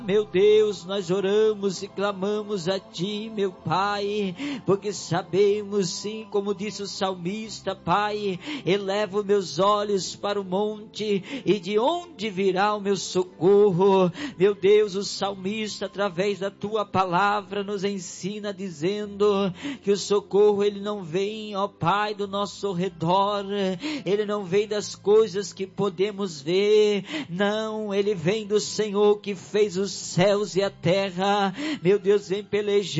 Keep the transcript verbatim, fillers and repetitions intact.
Meu Deus, nós oramos e clamamos a Ti, meu Pai, porque sabemos, sim, como disse o salmista, Pai, elevo meus olhos para o monte, e de onde virá o meu socorro? Meu Deus, o salmista, através da Tua palavra, nos ensina dizendo que o socorro, ele não vem, ó Pai, do nosso redor, ele não vem das coisas que podemos ver, não, ele vem do Senhor que fez os céus e a terra. Meu Deus, vem pelejar